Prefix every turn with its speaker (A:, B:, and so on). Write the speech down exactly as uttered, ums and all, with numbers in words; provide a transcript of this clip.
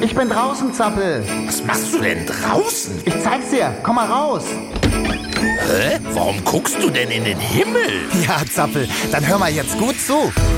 A: Ich bin draußen, Zappel.
B: Was machst du denn draußen?
A: Ich zeig's dir. Komm mal raus.
B: Hä? Warum guckst du denn in den Himmel?
C: Ja, Zappel, dann hör mal jetzt gut zu.